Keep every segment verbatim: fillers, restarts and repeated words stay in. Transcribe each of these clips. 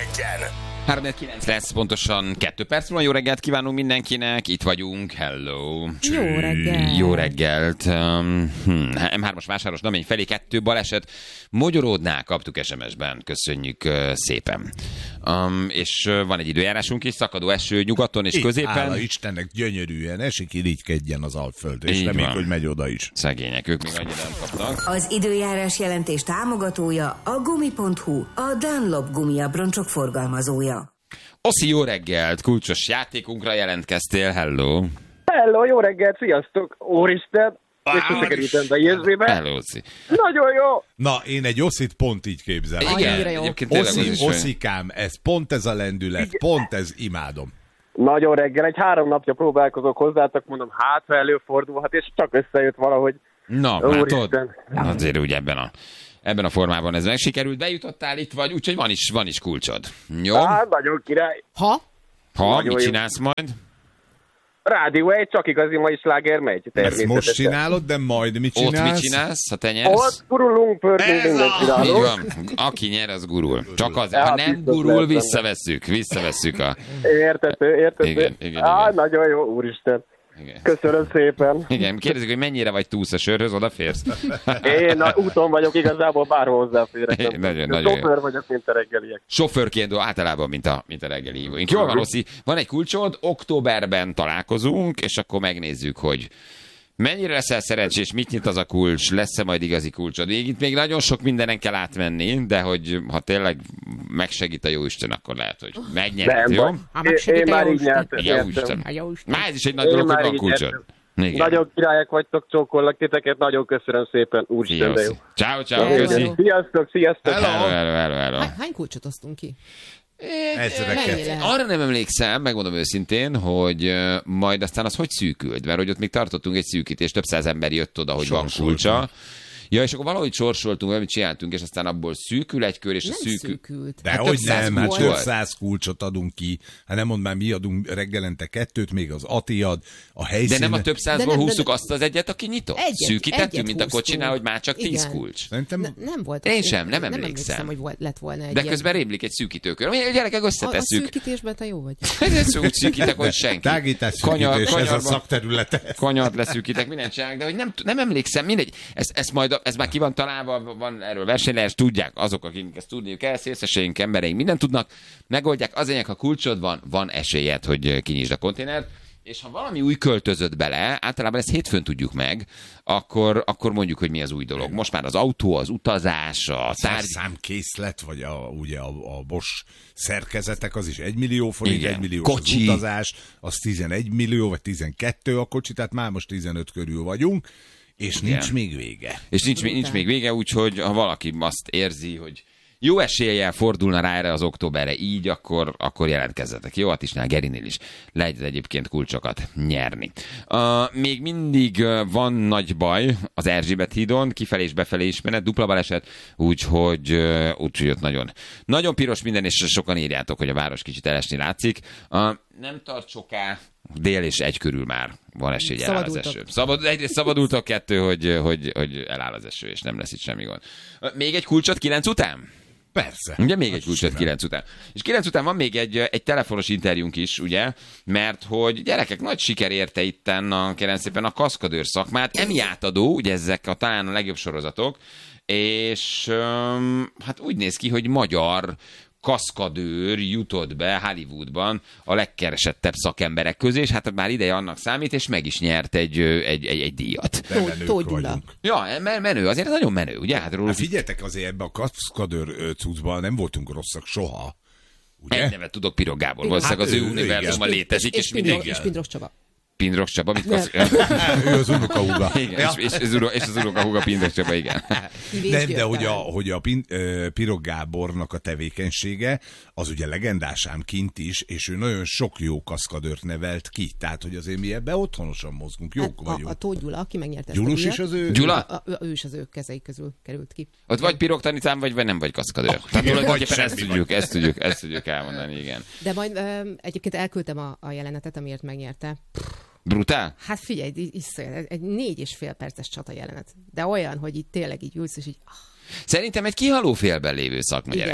legyen. három kilenc lesz, pontosan kettő perc van. Jó reggelt kívánunk mindenkinek, itt vagyunk, hello. Jó reggelt. Jó reggelt. Um, hm, em hármas vásáros namény felé kettő baleset. Mogyoródnál kaptuk es em es-ben, köszönjük uh, szépen. Um, és uh, van egy időjárásunk is, szakadó eső nyugaton és Itt, középen. Hála Istennek, gyönyörűen esik, irigykedjen az Alföld, és Így reméljük, van. hogy megy oda is. Szegények, ők még annyira nem kapnak. Az időjárás jelentés támogatója a gumi pont hu, a Dunlop gumiabroncsok forgalmazója. Oszi, jó reggelt, kulcsos játékunkra jelentkeztél, hello. Hello, jó reggelt, sziasztok! Úristen! És Á, kerültem be érzébe. Hello, Oszi. Nagyon jó! Na, én egy Oszit pont így képzelem. Igen, Annyira jó. egyébként tényleg az Oszi, is olyan. Oszikám, ez pont ez a lendület, Igen. pont ez, imádom. Nagyon reggel, egy három napja próbálkozok hozzátok, mondom, hát ha előfordulhat, és csak összejött valahogy. Na, Úristen. látod? Azért úgy ebben a, ebben a formában ez meg sikerült. Bejutottál itt vagy, úgyhogy van is, van is kulcsod. Jó? Hát, nagyon király. Ha? Ha, nagyon mit jó. csinálsz majd? Rádió egy, csak igazi mai sláger megy. Ezt természetesen. most csinálod, de majd mit Ott csinálsz? mit csinálsz, ha te nyersz? Ott gurulunk, pörgünk, Ez mindent a- Így csinálunk. van. Aki nyer, az gurul. Csak az, Ja, ha nem biztos gurul, lehet benne. visszavesszük. Visszavesszük a... Értető, értető. Igen, igen, Á, igen. nagyon jó, úristen. Igen. Köszönöm szépen. Igen, kérdezik, hogy mennyire vagy túlsz a sörhöz, odaférsz? Én a úton vagyok, igazából bárhol hozzáférek. Nagyon, nagyon jó. Sofőr vagyok, mint a reggeliek. Sofőrként általában, mint a, mint a reggeli hívóink. Jól van, Oszi, van egy kulcsod, októberben találkozunk, és akkor megnézzük, hogy mennyire leszel szerencsés, mit nyit az a kulcs, lesz-e majd igazi kulcsod. Még itt még nagyon sok mindenen kell átmenni, de hogy ha tényleg megsegít a Jóisten, akkor lehet, hogy megnyert, Nem jó? baj. Ha Én, megsegít én a már így Jóisten. nyertem. Jó értem. Isten. A jó Isten. Már ez is egy nagy Én dolog, hogy már van így kulcsod. nyertem. Igen. Nagyon királyok vagytok, csókollak titeket, nagyon köszönöm szépen, Szia, úristen, de jó. Oszi. Ciao, ciao, Hello. köszi. Sziasztok, sziasztok! Hello. Hello, hello, hello, hello. Hány, hány kulcsot osztunk ki? Ezreket. Mennyire? Arra nem emlékszem, megmondom őszintén, hogy ö, majd aztán az hogy szűkült, mert hogy ott még tartottunk egy szűkítést, több száz ember jött oda, hogy van Sorsoltunk. kulcsa. Ja, és akkor valahogy sorsoltunk, valamit csináltunk, és aztán abból szűkül egy kör, és Nem a szűkül... szűkült. De Hát hogy több száz nem, hát kulcs több volt. száz kulcsot adunk ki. Hát nem mondd már, mi adunk reggelente kettőt, még az Ati ad, a De helyszínen. nem a több százból De nem, de húztuk nem. azt az egyet, aki nyitott? Egyet, Szűkítettünk, egyet mint a kocsinál, húztunk. hogy már csak tíz Igen. kulcs. Szerintem Ne, nem volt. Én sem, nem nem emlékszem. hogy volt, lett volna egy De ilyen. közben rémlik egy szűkítőkör. Mi gyerekek A, a összetesszük. szűkítésben te jó vagy. Ez úgy szűkítek, hogy senki. tágítás Kanyar- szűkítés, ez a kanyarban- szakterülete. Kanyart leszűkítek, mindent csinálják, de hogy nem, nem emlékszem, mindegy, ez, ez, majd, ez már ki van találva, van erről versenylehes, tudják azok, akik ezt tudniuk kell, szélszeseink, embereink, mindent tudnak, megoldják, az enyek, ha kulcsod van, van esélyed, hogy kinyisd a konténert, és ha valami új költözött bele, általában ezt hétfőn tudjuk meg, akkor, akkor mondjuk, hogy mi az új dolog. Most már az autó, az utazás, a tárgy... Számkészlet, vagy a, ugye a, a Bosch szerkezetek, az is egy millió forint, Igen. egy millió Kocsi. az utazás, az tizenegy millió, vagy tizenkettő a kocsi, tehát már most tizenöt körül vagyunk, és Igen. nincs még vége. És nincs, nincs még vége, úgyhogy ha valaki azt érzi, hogy jó eséllyel fordulna rá erre az októberre így, akkor, akkor jelentkezzetek. Jó, Atisnál, Gerinél is lehet egyébként kulcsokat nyerni. Uh, még mindig uh, van nagy baj az Erzsébet hídon, kifelé és befelé is menet, dupla baleset, úgyhogy uh, úgy, ott nagyon, nagyon piros minden, és sokan írjátok, hogy a város kicsit elesni látszik. Uh, nem tart soká, dél és egy körül már van esély, hogy eláll az Szabadultok. eső. Szabad, egyrészt szabadultok, kettő, hogy, hogy, hogy eláll az eső, és nem lesz itt semmi gond. Uh, még egy kulcsot kilenc után? Persze. Ugye még egy Az kulcsot simán. kilenc után. És kilenc után van még egy, egy telefonos interjúnk is, ugye? Mert hogy gyerekek, nagy siker érte itten a, kérem szépen a kaszkadőr szakmát. Emi átadó, ugye ezek a, talán a legjobb sorozatok, és öm, hát úgy néz ki, hogy magyar kaszkadőr jutott be Hollywoodban a legkeresettebb szakemberek közé, és hát már ideje annak számít, és meg is nyert egy, egy, egy, egy díjat. De Tóth- menők Tóth Gyula. vagyunk. Ja, men- menő, azért nagyon menő, ugye? Hát róla Hát figyeljetek, azért ebbe a kaszkadőr ö, cuccban nem voltunk rosszak soha. Ugye? egy nevet tudok, Pirog Gábor. Valószínűleg Hát az ő ő, univerzuma igen. létezik, és, és, mindenki... Pindros, és Pindros Csaba. Pindros Csaba, mit kasz... ő az unokahúga. Igen, ja. és, és, és, az uro- és az unokahúga Pindros Csaba, igen. Kivés Nem, de György hogy a, talán. hogy a Pin, ö, Pirog Gábornak a tevékenysége, az ugye legendásám kint is, és ő nagyon sok jó kaszkadőrt nevelt ki. Tehát, hogy azért mi ebbe otthonosan mozgunk, jók Hát a, vagyunk. a Tóth Gyula, aki megnyerte ezt a Gyulus díjat, is az ő? Gyula? A, ő, ő is az ő kezei közül került ki. Ott vagy pirog tanítám, vagy, vagy nem vagy kaszkadőr. Oh, Tehát igen, tulajdonképpen vagy ezt semmi tudjuk, ezt tudjuk, ezt tudjuk elmondani, igen. De majd ö, egyébként elküldtem a, a jelenetet, amiért megnyerte. Brutál? Hát figyelj, iszonyat, egy négy és fél perces csata jelenet. De olyan, hogy itt tényleg így ülsz, és így... ah, Szerintem egy kihaló félben lévő szakma, Igen. gyerekek.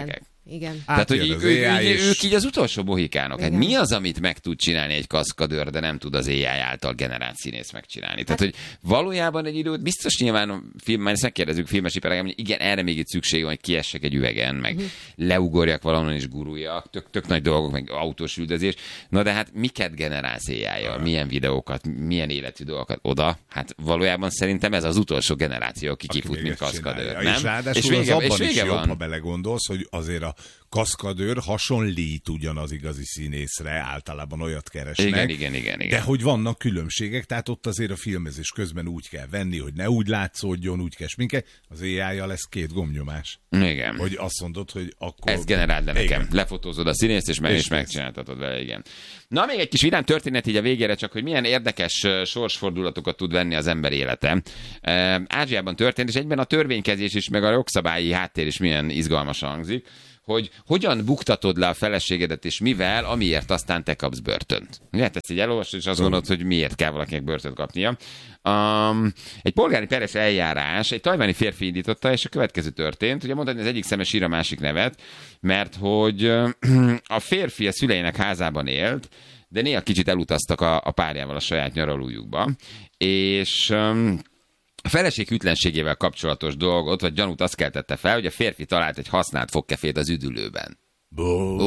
Igen. Tehát, hogy Átjön az ők, á i ők, és- ők így az utolsó mohikánok. Hát Igen. mi az, amit meg tud csinálni egy kaszkadőr, de nem tud az á i által generált színész megcsinálni? Tehát, hogy valójában egy időt biztos nyilván a film, már ezt megkérdezzük filmes iparágban, hogy igen, erre még itt szükség van, hogy kiessek egy üvegen, meg uh-huh. leugorjak valahonnan és guruljak, tök, tök nagy dolgok, meg autós üldözés. Na de hát miket generálsz á i-jal? Milyen videókat, milyen életű dolgokat oda? Hát valójában szerintem ez az utolsó generáció, aki, aki kifut, mint kaszkadőr, nem? És ráadásul és vége, az abban és vége is jobb, van. ha belegondolsz, hogy azért a kaszkadőr hasonlít ugyan az igazi színészre, általában olyat keresnek. Igen, igen, igen, igen. De hogy vannak különbségek, tehát ott azért a filmezés közben úgy kell venni, hogy ne úgy látszódjon, úgy kell sminke. Az á i-jal lesz két gombnyomás. Igen. Hogy azt mondod, hogy akkor... Ezt generáld le nekem. Igen. Lefotózod a színészt, és, meg, És és megcsináltatod vele, igen. Na, még egy kis vidám történet így a végére, csak hogy milyen érdekes ö, sorsfordulatokat tud venni az ember élete. E, Ázsiában történt, és egyben a törvénykezés is, meg a jogszabályi háttér is milyen izgalmasan hangzik, hogy hogyan buktatod le a feleségedet, és mivel, amiért aztán te kapsz börtönt. Ugye, ezt így elolvasod, és azt gondolod, hogy miért kell valakinek börtönt kapnia. Um, egy polgári peres eljárás, egy tajvani férfi indította, és a következő történt. Ugye mondta, hogy az egyik szeme sír a másik nevet, mert hogy a férfi a szüleinek házában élt, de néha kicsit elutaztak a, a párjával a saját nyaralójukba, és... Um, a feleség hűtlenségével kapcsolatos dolgot, vagy gyanút azt keltette fel, hogy a férfi talált egy használt fogkefét az üdülőben. Bó.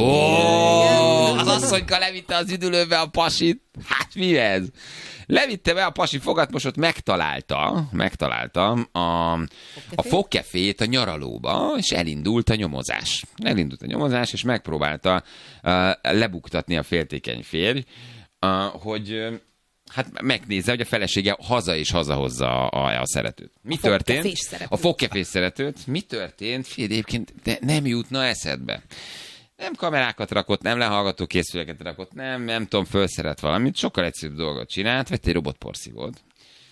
Ó, az asszonyka levitte az üdülőbe a pasit. Hát mi ez? Levitte be a pasi fogatmosot, megtalálta, megtalálta a, a fogkefét a nyaralóba, és elindult a nyomozás. Elindult a nyomozás, és megpróbálta uh, lebuktatni a féltékeny férj, uh, hogy... Uh, hát megnézze, hogy a felesége haza és hazahozza a, a, a szeretőt. Mi A történt? fogkefés szeretőt. A fogkefés szeretőt. Mi történt? Figyelj, egyébként de nem jutna eszedbe. Nem kamerákat rakott, nem lehallgató készüléket rakott, nem, nem tudom, fölszeret valamit, sokkal egyszerűbb dolgot csinált, vett egy robotporszívót.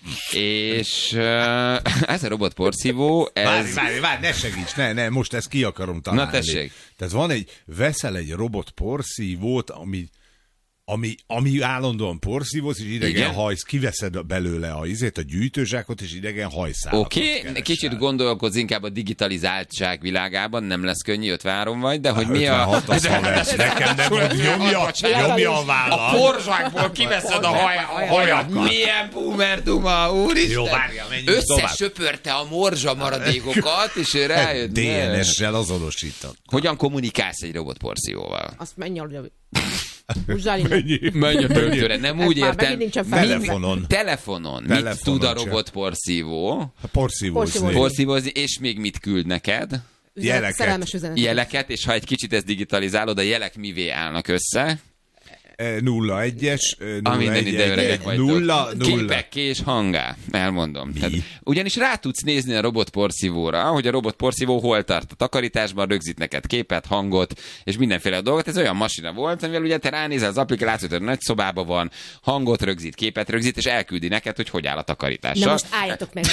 És uh, ez a robotporszívó, ez... Várj, várj, várj, ne segíts, ne, ne, most ezt ki akarom találni. Na tessék. Tehát van egy, veszel egy robotporszívót, ami Ami, ami állandóan porszívóz, és idegen Igen. hajsz, kiveszed belőle a izét, a gyűjtőzsákot, és idegen hajszálatot Oké, okay. Kicsit gondolkodz inkább a digitalizáltság világában, nem lesz könnyű, ötvenhárom vagy, de hogy mi a... ötvenhat az haver, nekem nem mond, nyomja, nyomja a vállat. A porzsákból kiveszed a haj, hajat. Milyen boomer duma, úristen! Jó, várjál, menjünk tovább. Összesöpörte a morzsa maradékokat, és ő rájött. dé en es-sel azonosított. Hogyan kommunikálsz egy robotporszívóval? Azt menj aludja. Húzzál innen. Menj a töntőre, nem úgy már értem. megint nincsen Mind- Telefonon. Telefonon. Mit Telefonon tud a csak. robotporszívó? A porszívózni. Porszívózni. Porszívózni, és még mit küld neked? Üzenet, Jeleket. szerelmes üzenet. Jeleket, és ha egy kicsit ezt digitalizálod, a jelek mivé állnak össze? nulla egyes, A nulla minden ide öregek egy, vagytok. nulla, nulla. Képekké és hangá, elmondom. Tehát, ugyanis rá tudsz nézni a robotporszívóra, hogy a robotporszívó hol tart a takarításban, rögzít neked képet, hangot, és mindenféle dolgot. Ez olyan masina volt, amivel ugye te ránézel az applikációt, hogy nagy szobában van, hangot rögzít, képet rögzít, és elküldi neked, hogy hogy áll a takarítással. Na most álljatok meg.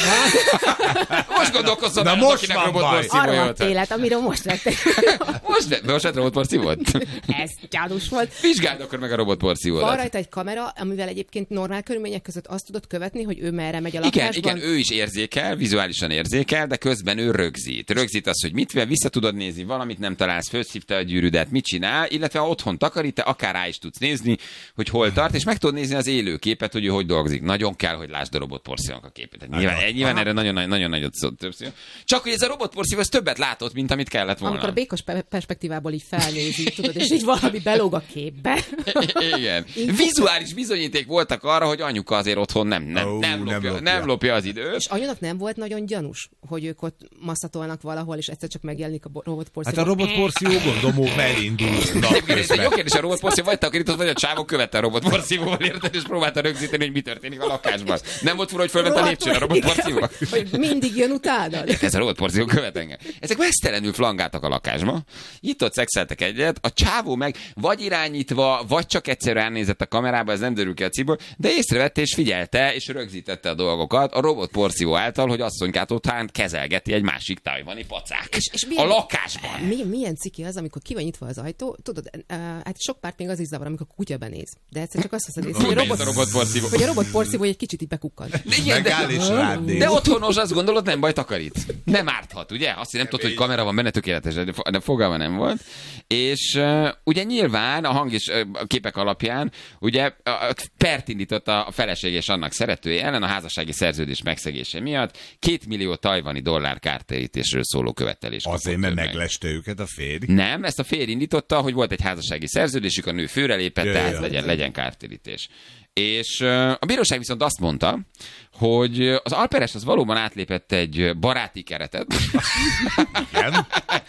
most gondolkozzon Na el, most akinek van robotporszívója Arra volt. a élet, amiről most lettek. Most, most lett robotporszívót? Ez gyanús volt. Vizsgáld akkor meg a robotporszívódat. Van rajta egy kamera, amivel egyébként normál körülmények között azt tudod követni, hogy ő merre megy a Igen, lakásban. igen, ő is érzékel, vizuálisan érzékel, de közben ő rögzít. Rögzít azt, hogy mit vel, vissza tudod nézni, valamit nem találsz, felszívta a gyűrűdet, mit csinál, illetve ha otthon takarít, te akár rá is tudsz nézni, hogy hol tart, és meg tudod nézni az élő képet, hogy ő hogy dolgozik. Nagyon kell, hogy lásd a robotporszívónak a képét. Tehát nyilván, nyilván erre nagyon, nagyon nagyot szólt több szó. Csak hogy ez a robotporszívó, ez többet látott, mint amit kellett volna. Amikor a békos pe- perspektívából így felnézi, tudod, és így valami belóg a képbe. Igen. Vizuális bizonyíték voltak arra, hogy anyuka azért otthon nem, nem, Ó, nem, nem lopja, lopja. nem lopja az időt. És anyunak nem volt nagyon gyanús, hogy ők ott masszatolnak valahol, és egyszer csak megjelenik a bo- robotporszívó. Hát a robotporszívó gondolom elindul Ez egy napközben. jó kérdés, a robotporszívó vagy takarított, vagy a csávó követte a robotporszívóval, érted, és próbálta rögzíteni, hogy mi történik a lakásban. Nem volt fura, hogy fölment a lépcsőn a robotporszívó? Hogy mindig jön utánad. Ez a robotporszívó követ engem. Ezek mesztelenül flangáltak a lakásba. Itt ott szexeltek egyet, a csávó meg vagy irányítva, vagy csak egyszerűen nézett a kamerába, ez nem derül ki a cikkből, de észrevette és figyelte, és rögzítette a dolgokat a robot porció által, hogy asszonykát otthán kezelgeti egy másik tajvani pacák. És, és milyen, a lakásban. Milyen, milyen ciki az, amikor ki van nyitva az ajtó, tudod, uh, hát sok párt még az is zavar, amikor a kutya benéz. De egyszer csak azt hiszed, hogy a robot, a robot porszívó. Hogy a robot porszívó egy kicsit így bekukkad. De, de, de otthonos, azt gondolod, nem baj, takarít. Nem árthat, ugye? Azt nem tudod, hogy kamera van benne, tökéletes, de fogalma nem volt. És uh, ugye nyilván a hang és uh, képek alapján ugye uh, pert indított a feleség és annak szeretője ellen a házassági szerződés megszegése miatt két millió tajvani dollár kártérítésről szóló követelés. Azért, mert megleste őket a férj? Nem, ezt a férj indította, hogy volt egy házassági szerződésük, a nő főrelépett, tehát legyen, legyen kártérítés. És uh, a bíróság viszont azt mondta, hogy az alperes az valóban átlépett egy baráti keretet. Igen.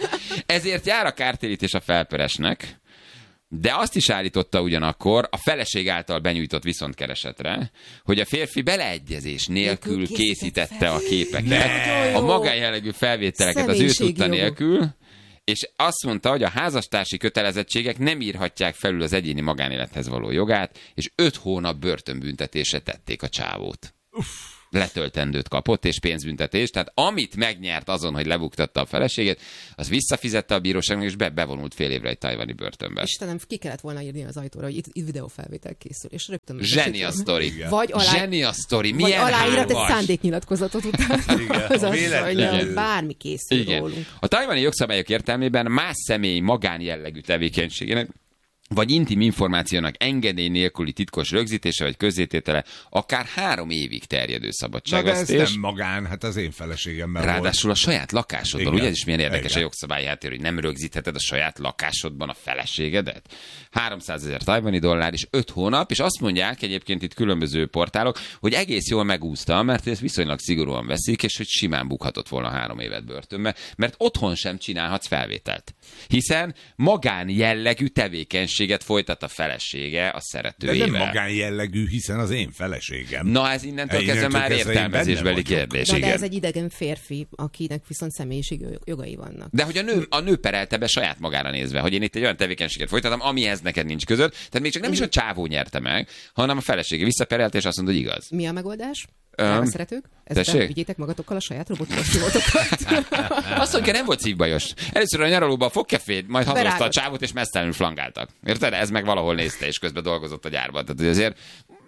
Ezért jár a kártérítés a felperesnek, de azt is állította ugyanakkor a feleség által benyújtott viszontkeresetre, hogy a férfi beleegyezés nélkül készítette a képeket, a magánjellegű felvételeket az ő tudta nélkül, és azt mondta, hogy a házastársi kötelezettségek nem írhatják felül az egyéni magánélethez való jogát, és öt hónap börtönbüntetésre tették a csávót. Uff. Letöltendőt kapott, és pénzbüntetést, tehát amit megnyert azon, hogy lebuktatta a feleségét, az visszafizette a bíróságnak, és be, bevonult fél évre egy tajvani börtönbe. Istenem, ki kellett volna írni az ajtóra, hogy itt, itt videófelvétel készül, és rögtön... Zseni a sztori. Vagy alá... Zseni a sztori. Milyen vagy aláírat egy hármas. Szándéknyilatkozatot után. Az az, bármi készül Igen. rólunk. A tajvani jogszabályok értelmében más személy magánjellegű tevékenységének vagy intim információnak engedély nélküli titkos rögzítése vagy közzététele akár három évig terjedő szabadságvesztés. Na, de ez nem magán, hát az én feleségemmel Ráadásul volt. A saját lakásodban, Igen. ugye ez is milyen érdekes Igen. a jogszabályi háttér, hogy nem rögzítheted a saját lakásodban a feleségedet. háromszázezer tajvani dollár és öt hónap, és azt mondják egyébként itt különböző portálok, hogy egész jól megúszta, mert ezt viszonylag szigorúan veszik, és hogy simán bukhatott volna három évet börtönbe, mert otthon sem csinálhatsz felvételt. Hiszen magán jellegű tevékenységet folytat a felesége a szeretőjével. De nem magánjellegű, hiszen az én feleségem. Na, ez innentől kezdve Innentől már kezdve értelmezésbeli kérdés. Na, de Igen. ez egy idegen férfi, akinek viszont személyiségi jogai vannak. De hogy a nő, a nő perelte be saját magára nézve, hogy én itt egy olyan tevékenységet folytatom, amihez neked nincs között. Tehát még csak nem is a csávó nyerte meg, hanem a felesége visszaperelte, és azt mondta, hogy igaz. Mi a megoldás? Um, a szeretők? Ezzel vigyétek magatokkal a saját robotporszívótokat. Azt mondja, nem volt szívbajos. Először a nyaralóban a fogkefét, majd hazahozta a csávót, és mesztelenül flangáltak. Érted? Ez meg valahol nézte, és közben dolgozott a gyárban. Tehát azért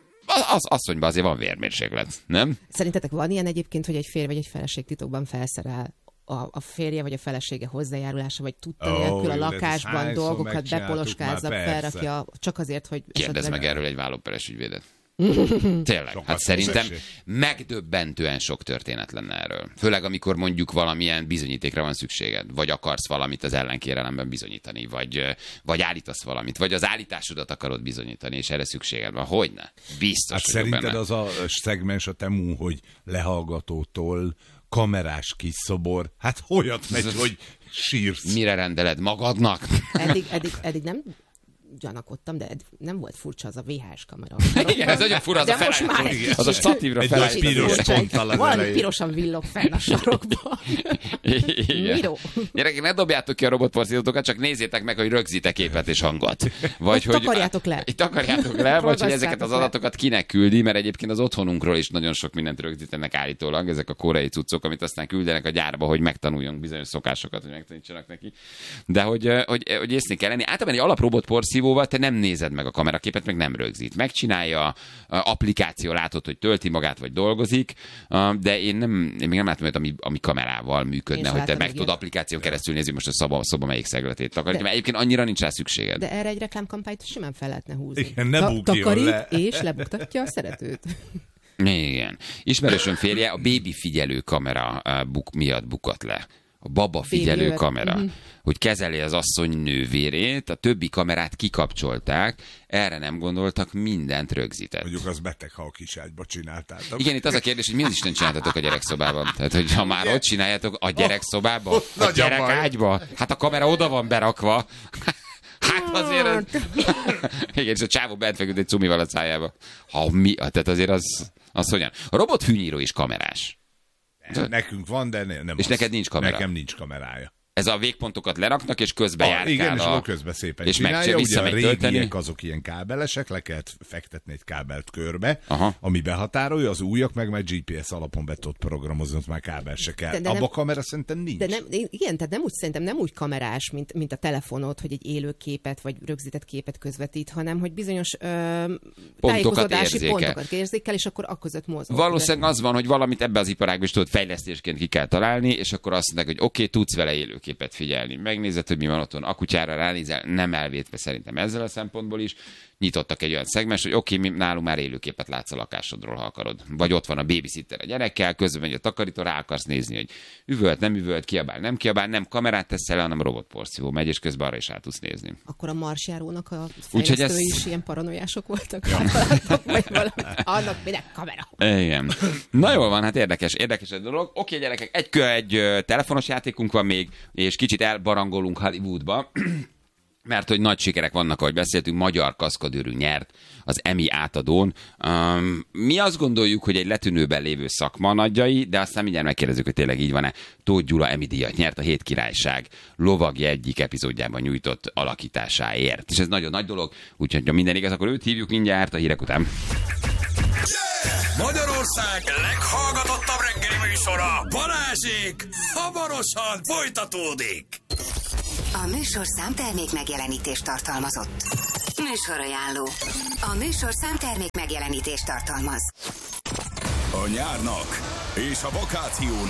az asszonyban azért van vérmérséklet, nem? Szerintetek van ilyen egyébként, hogy egy férj vagy egy feleség titokban felszerel a, a férje vagy a felesége hozzájárulása, vagy tudta oh, nélkül a lakásban dolgokat bepoloskázza, már, felrakja, csak azért, hogy... Kérdezz meg erről egy vállóperes ügyvédet. Tényleg, Sokat hát szerintem szessék. megdöbbentően sok történet lenne erről. Főleg, amikor mondjuk valamilyen bizonyítékra van szükséged, vagy akarsz valamit az ellenkérelemben bizonyítani, vagy, vagy állítasz valamit, vagy az állításodat akarod bizonyítani, és erre szükséged van. Hogyne? Biztos, Hát hogy szerinted benne. az a szegmens a Temu, hogy lehallgatótól kamerás kis szobor, hát olyat megy, hogy sírsz. Mire rendeled magadnak? Eddig, eddig, eddig nem gyanakodtam, de nem volt furcsa az a vé há es kamera. Igen, ez nagyon fura, az de a most már egy az a statívra Egy felállított. nagy piros furcsa, ponttal az valami elején. pirosan villog fenn a sarokba. Igen. Miró. Gyerekek, ne dobjátok ki a robotporszívótokat, csak nézzétek meg, hogy rögzítek képet és hangot. Vagy hogy takarjátok le. Takarjátok le, vagy hogy ezeket Ragasztátok az le. adatokat kinek küldi, mert egyébként az otthonunkról is nagyon sok mindent rögzítenek állítólag, ezek a koreai cuccok, amit aztán küldenek a gyárba, hogy megtanuljunk bizonyos szokásokat, hogy megtanítsanak neki. De hogy, hogy, hogy észnél kell lenni. Általában egy alaprobotporszívóval te nem nézed meg a kameraképet, meg nem rögzít. Megcsinálja, applikáció látod, hogy tölti magát, vagy dolgozik, de én, nem, én még nem látom, hogy ami, ami kamerával működne, hogy te meg tudod applikáción keresztül nézni most a szoba, szoba melyik szegletét takarítja, mert egyébként annyira nincs rá szükséged. De erre egy reklámkampányt simán fel lehetne húzni. Igen, ne Ta- bukjon takarít, le. és lebuktatja a szeretőt. Igen. Ismerősöm férje a bébi figyelő kamera buk, miatt bukott le. A baba figyelő Baby kamera, uh-huh. hogy kezeli az asszony nővérét, a többi kamerát kikapcsolták, erre nem gondoltak, mindent rögzített. Mondjuk az beteg, ha a kiságyba csináltátok. Igen, itt az a kérdés, hogy mi az Isten csináltatok a gyerekszobában? Tehát, hogy ha már ott csináljátok a gyerekszobában, Ott a nagy a gyerekágyba, hát a kamera oda van berakva. Hát azért ez... Igen, és a csávó bent feküdt egy cumival a szájába. Ha mi? Tehát azért az, az hogyan? A robothűnyíró is kamerás. Nekünk van, de ne, nem És az. neked nincs kamera? Nekem nincs kamerája. Ez a végpontokat leraknak, és közben ah, járkál igen, és a... akkor közben szépen és csinálja. meg, ugye a régiek régiek azok ilyen kábelesek, le kellett fektetni egy kábelt körbe, Aha. ami behatárolja, az újak meg már gé pé es alapon be tudod programozni, ott már kábel se kell. De, de Abba nem, a kamera szerintem nincs. De nem, igen, tehát nem úgy, szerintem nem úgy kamerás, mint, mint a telefonod, hogy egy élő képet vagy rögzített képet közvetít, hanem hogy bizonyos ö, tájékozódási érzékel. pontokat érzékel, és akkor akközött mozog. Valószínűleg az van, hogy valamit ebbe az iparágban is tudod fejlesztésként ki kell találni, és akkor azt mondják, hogy oké, okay, tudsz vele élőképet figyelni. Megnézed, hogy mi van otthon, a kutyára ránézel, nem elvétve szerintem ezzel a szempontból is. Nyitottak egy olyan szegmens, hogy oké, okay, nálunk már élőképet látsz a lakásodról, ha akarod. Vagy ott van a babysitter a gyerekkel, közben megy a takarító, rá akarsz nézni, hogy üvölt, nem üvölt, kiabál, nem kiabál, nem kamerát tesz el, hanem robotporszívó megy, és közben arra is át tudsz nézni. Akkor a marsjárónak a fejlesztői ez... is ilyen paranoiások voltak. Ja. Vagy valami, annak minek kamera. Igen. Na jól van, hát érdekes, érdekes egy dolog. Oké, okay, gyerekek, egy, egy telefonos játékunk van még, és kicsit elbarangolunk Hollywoodba. Mert hogy nagy sikerek vannak, ahogy beszéltünk, magyar kaszkadőrünk nyert az Emmy átadón. Um, mi azt gondoljuk, hogy egy letűnőben lévő szakma nagyjai, de aztán mindjárt megkérdezzük, hogy tényleg így van-e. Tóth Gyula Emmy díjat nyert a Hét Királyság lovagja egyik epizódjában nyújtott alakításáért. És ez nagyon nagy dolog, úgyhogy ha minden igaz, akkor őt hívjuk mindjárt a hírek után. Magyarország leghallgatottabb reggeli műsora, Balázsék, hamarosan folytatódik. A műsorszám termék megjelenítést tartalmazott. Műsorajánló. A műsorszám termék megjelenítést tartalmaz. A nyárnak és a vakációnak